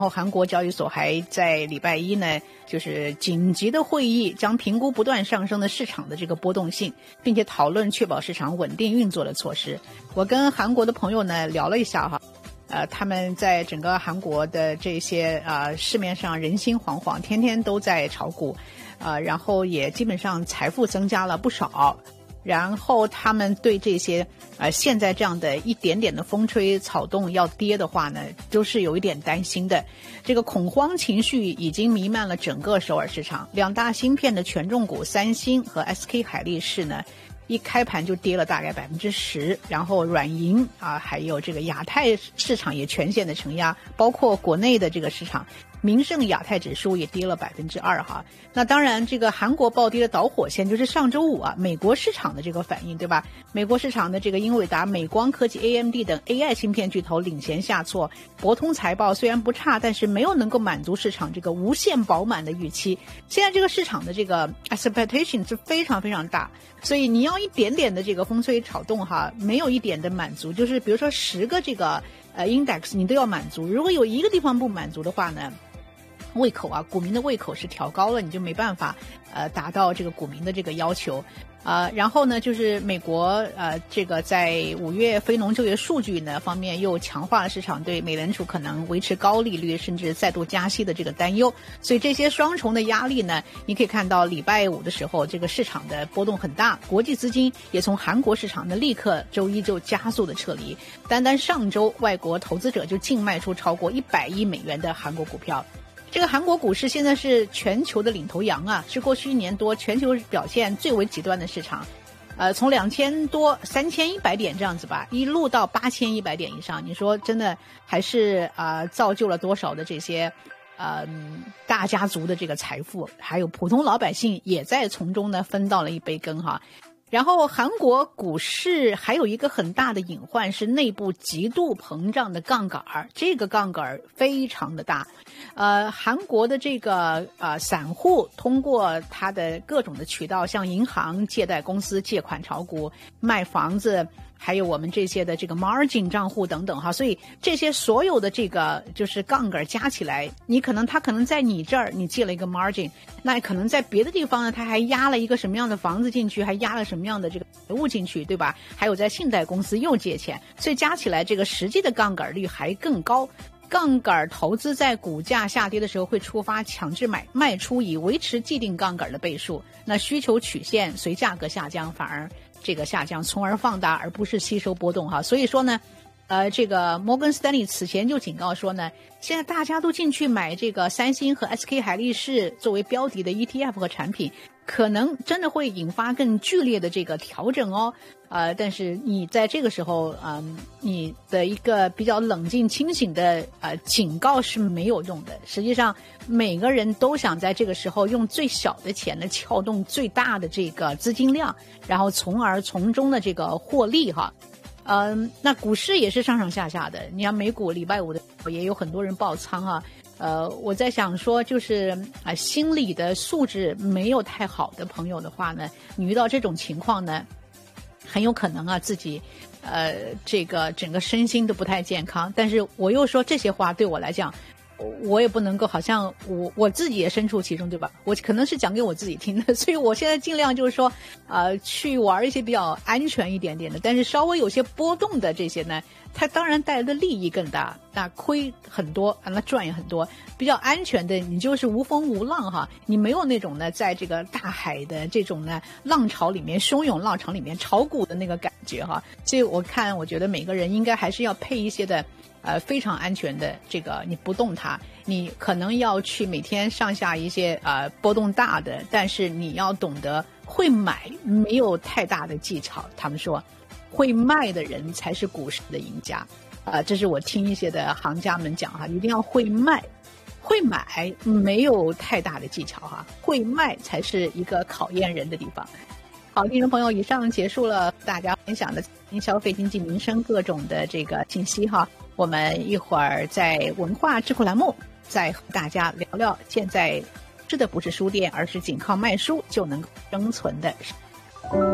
然后韩国交易所还在礼拜一呢，就是紧急的会议，将评估不断上升的市场的这个波动性，并且讨论确保市场稳定运作的措施。我跟韩国的朋友呢聊了一下哈，他们在整个韩国的这些市面上人心惶惶，天天都在炒股，然后也基本上财富增加了不少。然后他们对这些现在这样的一点点的风吹草动要跌的话呢，都是有一点担心的。这个恐慌情绪已经弥漫了整个首尔市场，两大芯片的权重股三星和 SK 海力士呢，一开盘就跌了大概10%，然后软银还有这个亚太市场也全线的承压，包括国内的这个市场。明晟亚太指数也跌了2%哈。那当然这个韩国暴跌的导火线就是上周五美国市场的这个反应，对吧？美国市场的这个英伟达、美光科技、AMD 等 AI 芯片巨头领衔下挫，博通财报虽然不差，但是没有能够满足市场这个无限饱满的预期。现在这个市场的这个 expectation 是非常非常大，所以你要一点点的这个风吹草动哈，没有一点的满足，就是比如说10个这个index 你都要满足，如果有一个地方不满足的话呢，胃口股民的胃口是调高了，你就没办法达到这个股民的这个要求。然后呢，就是美国这个在5月非农就业数据呢方面又强化了市场对美联储可能维持高利率甚至再度加息的这个担忧。所以这些双重的压力呢，你可以看到礼拜五的时候这个市场的波动很大，国际资金也从韩国市场呢立刻周一就加速的撤离。单上周外国投资者就净卖出超过100亿美元的韩国股票。这个韩国股市现在是全球的领头羊是过去1年多全球表现最为极端的市场，从2000多3100点这样子吧，一路到8100点以上，你说真的还是造就了多少的这些大家族的这个财富，还有普通老百姓也在从中呢分到了一杯羹哈。然后韩国股市还有一个很大的隐患是内部极度膨胀的杠杆，这个杠杆非常的大。韩国的这个散户通过他的各种的渠道，像银行、借贷公司借款炒股、卖房子，还有我们这些的这个 margin 账户等等哈，所以这些所有的这个就是杠杆加起来，他可能在你这儿你借了一个 margin， 那可能在别的地方呢他还压了一个什么样的房子进去，还压了什么样的这个财物进去，对吧？还有在信贷公司又借钱，所以加起来这个实际的杠杆率还更高。杠杆投资在股价下跌的时候会触发强制卖出，以维持既定杠杆的倍数，那需求曲线随价格下降反而这个下降，从而放大而不是吸收波动哈。所以说呢这个摩根斯丹利此前就警告说呢，现在大家都进去买这个三星和 SK 海力士作为标的的 ETF 和产品，可能真的会引发更剧烈的这个调整哦。但是你在这个时候你的一个比较冷静清醒的警告是没有用的。实际上每个人都想在这个时候用最小的钱呢撬动最大的这个资金量，然后从而从中的这个获利哈。那股市也是上上下下的，你看美股礼拜五的时候也有很多人爆仓啊。我在想说就是心理的素质没有太好的朋友的话呢，你遇到这种情况呢，很有可能自己这个整个身心都不太健康。但是我又说这些话对我来讲，我也不能够好像我自己也身处其中，对吧？我可能是讲给我自己听的，所以我现在尽量就是说去玩一些比较安全一点点的，但是稍微有些波动的这些呢，它当然带来的利益更大，那亏很多那赚也很多。比较安全的你就是无风无浪哈，你没有那种呢在这个大海的这种呢浪潮里面汹涌浪潮里面炒股的那个感觉哈。所以我觉得每个人应该还是要配一些的非常安全的这个，你不动它，你可能要去每天上下一些波动大的，但是你要懂得会买，没有太大的技巧。他们说会卖的人才是股市的赢家这是我听一些的行家们讲哈，一定要会卖。会买没有太大的技巧哈，会卖才是一个考验人的地方。好，听众朋友，以上结束了大家分享的消费经济民生各种的这个信息哈。我们一会儿在文化智库栏目再和大家聊聊现在吃的不是书店，而是仅靠卖书就能够生存的